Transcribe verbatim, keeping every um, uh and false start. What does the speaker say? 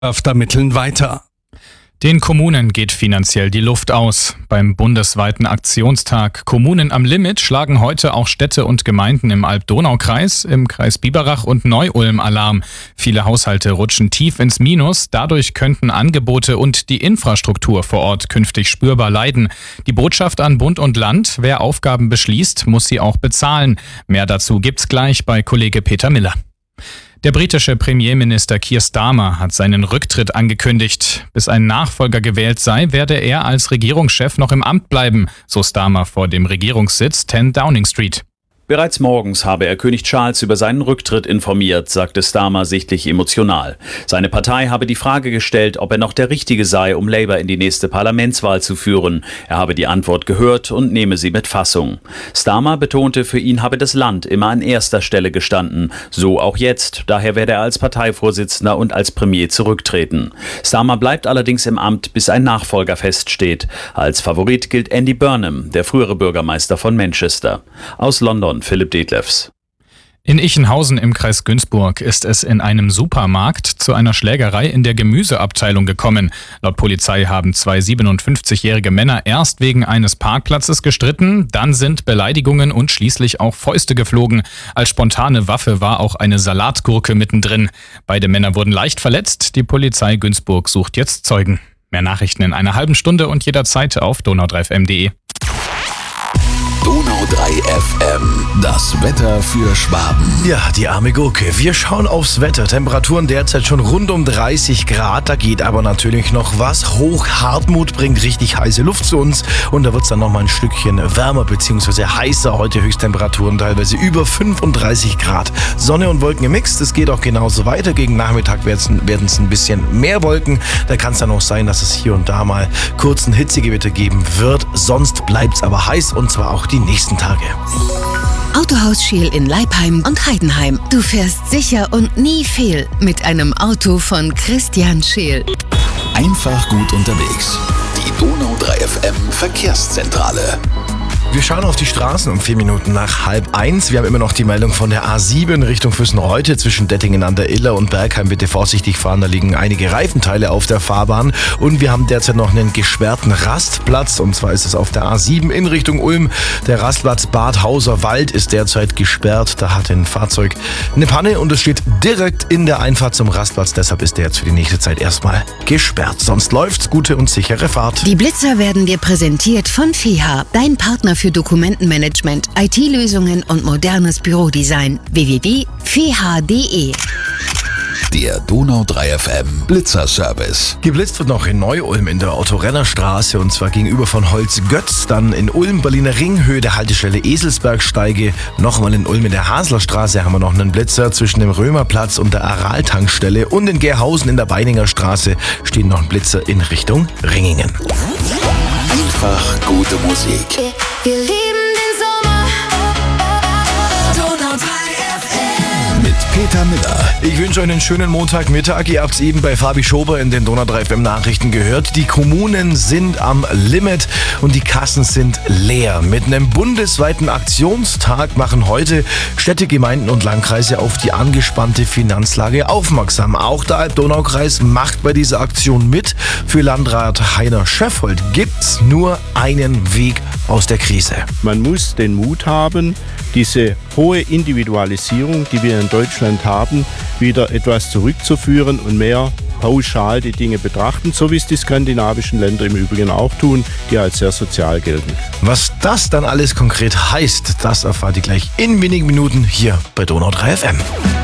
ermitteln weiter. Den Kommunen geht finanziell die Luft aus. Beim bundesweiten Aktionstag Kommunen am Limit schlagen heute auch Städte und Gemeinden im Alb-Donau-Kreis, im Kreis Biberach und Neu-Ulm Alarm. Viele Haushalte rutschen tief ins Minus. Dadurch könnten Angebote und die Infrastruktur vor Ort künftig spürbar leiden. Die Botschaft an Bund und Land: Wer Aufgaben beschließt, muss sie auch bezahlen. Mehr dazu gibt's gleich bei Kollege Peter Miller. Der britische Premierminister Keir Starmer hat seinen Rücktritt angekündigt. Bis ein Nachfolger gewählt sei, werde er als Regierungschef noch im Amt bleiben, so Starmer vor dem Regierungssitz zehn Downing Street. Bereits morgens habe er König Charles über seinen Rücktritt informiert, sagte Starmer sichtlich emotional. Seine Partei habe die Frage gestellt, ob er noch der Richtige sei, um Labour in die nächste Parlamentswahl zu führen. Er habe die Antwort gehört und nehme sie mit Fassung. Starmer betonte, für ihn habe das Land immer an erster Stelle gestanden. So auch jetzt. Daher werde er als Parteivorsitzender und als Premier zurücktreten. Starmer bleibt allerdings im Amt, bis ein Nachfolger feststeht. Als Favorit gilt Andy Burnham, der frühere Bürgermeister von Manchester. Aus London Philipp Detlefs. In Ichenhausen im Kreis Günzburg ist es in einem Supermarkt zu einer Schlägerei in der Gemüseabteilung gekommen. Laut Polizei haben zwei siebenundfünfzigjährige Männer erst wegen eines Parkplatzes gestritten, dann sind Beleidigungen und schließlich auch Fäuste geflogen. Als spontane Waffe war auch eine Salatgurke mittendrin. Beide Männer wurden leicht verletzt. Die Polizei Günzburg sucht jetzt Zeugen. Mehr Nachrichten in einer halben Stunde und jederzeit auf donau drei f m punkt d e. Donau drei F M, das Wetter für Schwaben. Ja, die arme Gurke. Wir schauen aufs Wetter. Temperaturen derzeit schon rund um dreißig Grad. Da geht aber natürlich noch was. Hoch Hartmut bringt richtig heiße Luft zu uns. Und da wird es dann noch mal ein Stückchen wärmer bzw. heißer. Heute Höchsttemperaturen teilweise über fünfunddreißig Grad. Sonne und Wolken gemixt. Es geht auch genauso weiter. Gegen Nachmittag werden es ein bisschen mehr Wolken. Da kann es dann auch sein, dass es hier und da mal kurz ein Hitzegewitter geben wird. Sonst bleibt es aber heiß, und zwar auch die nächsten Tage. Autohaus Scheel in Leipheim und Heidenheim. Du fährst sicher und nie fehl mit einem Auto von Christian Scheel. Einfach gut unterwegs. Die Donau drei F M Verkehrszentrale. Wir schauen auf die Straßen um vier Minuten nach halb eins. Wir haben immer noch die Meldung von der A sieben Richtung Füssen-Reutte zwischen Dettingen an der Iller und Bergheim. Bitte vorsichtig fahren, da liegen einige Reifenteile auf der Fahrbahn. Und wir haben derzeit noch einen gesperrten Rastplatz, und zwar ist es auf der A sieben in Richtung Ulm. Der Rastplatz Bad Hauser Wald ist derzeit gesperrt. Da hat ein Fahrzeug eine Panne und es steht direkt in der Einfahrt zum Rastplatz. Deshalb ist der jetzt für die nächste Zeit erstmal gesperrt. Sonst läuft's. Gute und sichere Fahrt. Die Blitzer werden dir präsentiert von F E H A, dein Partner für Dokumentenmanagement, I T-Lösungen und modernes Bürodesign. w w w punkt f e h punkt d e. Der Donau drei F M Blitzerservice. Geblitzt wird noch in Neu-Ulm in der Otto-Renner-Straße, und zwar gegenüber von Holz-Götz, dann in Ulm, Berliner Ring, Höhe der Haltestelle Eselsbergsteige. Nochmal in Ulm in der Haslerstraße haben wir noch einen Blitzer zwischen dem Römerplatz und der Aral-Tankstelle, und in Gerhausen in der Beininger Straße stehen noch ein Blitzer in Richtung Ringingen. Einfach gute Musik. Wir lieben den Sommer. Donau drei F M. Mit Peter Miller. Ich wünsche euch einen schönen Montagmittag. Ihr habt es eben bei Fabi Schober in den Donau drei F M Nachrichten gehört. Die Kommunen sind am Limit und die Kassen sind leer. Mit einem bundesweiten Aktionstag machen heute Städte, Gemeinden und Landkreise auf die angespannte Finanzlage aufmerksam. Auch der Alb-Donau-Kreis macht bei dieser Aktion mit. Für Landrat Heiner Scheffold gibt's nur einen Weg aus der Krise. Man muss den Mut haben, diese hohe Individualisierung, die wir in Deutschland haben, wieder etwas zurückzuführen und mehr pauschal die Dinge betrachten, so wie es die skandinavischen Länder im Übrigen auch tun, die als sehr sozial gelten. Was das dann alles konkret heißt, das erfahrt ihr gleich in wenigen Minuten hier bei Donau drei F M.